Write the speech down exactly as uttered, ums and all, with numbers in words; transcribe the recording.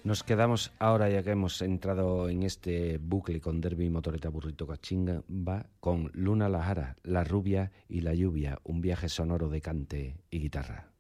Nos quedamos ahora, ya que hemos entrado en este bucle con Derby, Motoreta, Burrito, Cachinga, va con Luna La Jara, La Rubia y La Lluvia, un viaje sonoro de cante y guitarra.